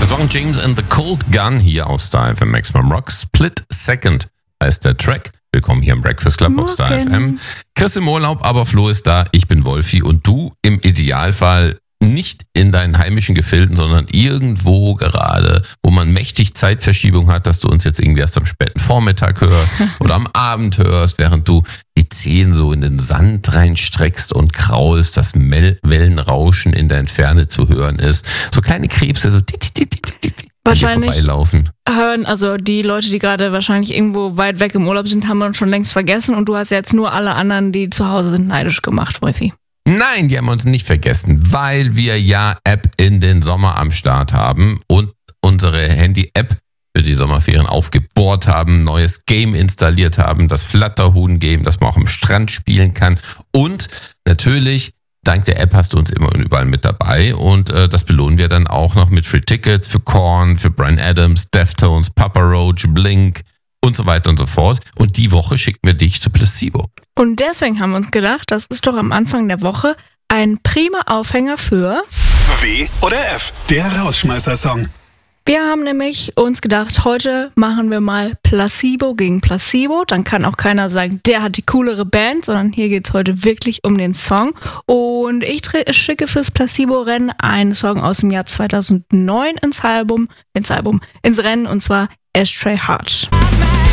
Das waren James and the Cold Gun hier aus Star FM Maximum Rock. Split Second heißt der Track. Willkommen hier im Breakfast Club auf Star FM. Chris im Urlaub, aber Flo ist da. Ich bin Wolfi und du im Idealfall nicht in deinen heimischen Gefilden, sondern irgendwo gerade, wo man mächtig Zeitverschiebung hat, dass du uns jetzt irgendwie erst am späten Vormittag hörst oder am Abend hörst, während du die Zehen so in den Sand reinstreckst und kraulst, das Wellenrauschen in der Ferne zu hören ist. So kleine Krebse, so wahrscheinlich vorbeilaufen. Hören, also die Leute, die gerade wahrscheinlich irgendwo weit weg im Urlaub sind, haben wir uns schon längst vergessen und du hast jetzt nur alle anderen, die zu Hause sind, neidisch gemacht, Wolfi. Nein, die haben uns nicht vergessen, weil wir ja App in den Sommer am Start haben und unsere Handy-App für die Sommerferien aufgebohrt haben, neues Game installiert haben, das Flatterhuhn-Game, das man auch am Strand spielen kann. Und natürlich, dank der App hast du uns immer und überall mit dabei und das belohnen wir dann auch noch mit Free Tickets für Korn, für Bryan Adams, Deftones, Papa Roach, Blink und so weiter und so fort. Und die Woche schicken wir dich zu Placebo. Und deswegen haben wir uns gedacht, das ist doch am Anfang der Woche ein prima Aufhänger für W oder F, der Rausschmeißer-Song. Wir haben nämlich uns gedacht, heute machen wir mal Placebo gegen Placebo. Dann kann auch keiner sagen, der hat die coolere Band, sondern hier geht es heute wirklich um den Song. Und ich schicke fürs Placebo-Rennen einen Song aus dem Jahr 2009 ins Rennen, und zwar Ashtray Heart.